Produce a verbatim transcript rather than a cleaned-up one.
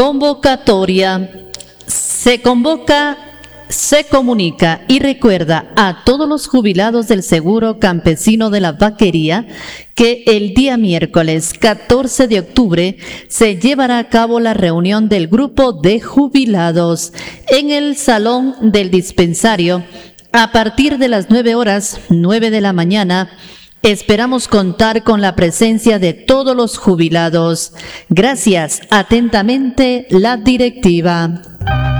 Convocatoria. Se convoca, se comunica y recuerda a todos los jubilados del Seguro Campesino de la Vaquería que el día miércoles catorce de octubre se llevará a cabo la reunión del grupo de jubilados en el Salón del Dispensario a partir de las nueve horas, nueve de la mañana. Esperamos contar con la presencia de todos los jubilados. Gracias. Atentamente, la directiva.